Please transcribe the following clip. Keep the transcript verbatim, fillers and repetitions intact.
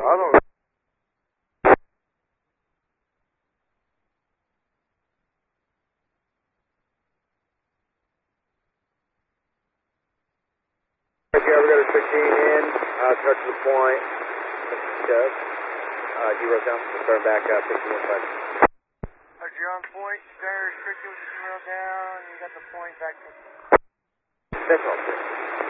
I don't know. Okay, we got a sixteen in, uh, touch the point. Check. Uh, zero down, turn back up, fifty-one seconds. As you're on point, stay restricted with the zero down, you got the point back to... That's all, sir.